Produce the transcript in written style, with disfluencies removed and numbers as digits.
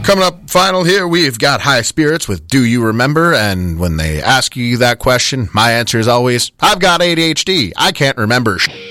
Coming up final here, we've got High Spirits with Do You Remember? And when they ask you that question, my answer is always, I've got ADHD. I can't remember